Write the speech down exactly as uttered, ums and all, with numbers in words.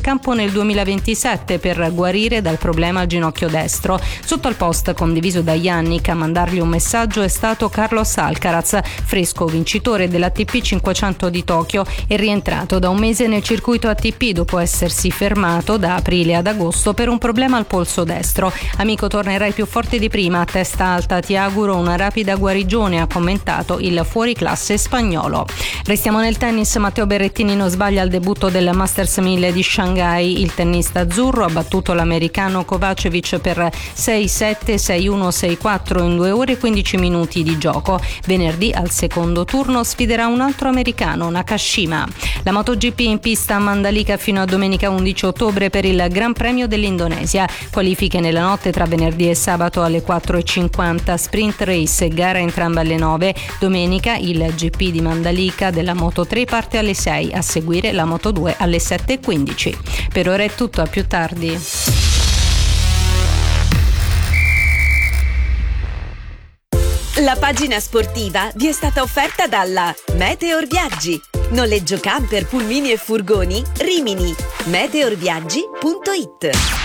campo nel duemilaventisette per guarire dal problema al ginocchio destro. Sotto al post condiviso da Yannick a mandargli un messaggio è stato Carlos Alcaraz, fresco vincitore dell'A T P cinquecento di Tokyo e rientrato da un mese nel circuito A T P dopo essersi fermato da aprile ad agosto per un problema al polso destro. Amico, tornerai più forte di prima, a testa alta, ti auguro una rapida guarigione, ha commentato il fuoriclasse spagnolo. Restiamo nel tennis, Matteo Berrettini non sbaglia al debutto del Masters mille di Shanghai. Il tennista azzurro ha battuto l'americano Kovacevic per sei sette, sei uno, sei quattro in due ore e quindici minuti di gioco. Venerdì al secondo turno sfiderà un altro americano, Nakashima. La MotoGP in pista a Mandalika fino a domenica undici ottobre per il Gran Premio dell'Indonesia. Qualifiche nella notte tra venerdì e sabato alle quattro e cinquanta, sprint race, gara entrambe alle nove. Domenica il G P di Mandalika della Moto tre parte alle sei, a seguire la Moto due alle sette e quindici. Per ora è tutto, a più tardi. La pagina sportiva vi è stata offerta dalla Meteor Viaggi. Noleggio camper, pulmini e furgoni Rimini. meteor viaggi punto it.